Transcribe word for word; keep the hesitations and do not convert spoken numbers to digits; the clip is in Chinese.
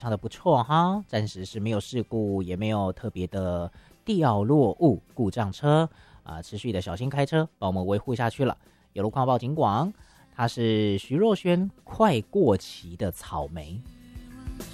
常的不错哈，暂时是没有事故，也没有特别的掉落物、故障车啊、呃，持续的小心开车，帮我们维护下去了。有路况报警广，它是徐若瑄快过期的草莓。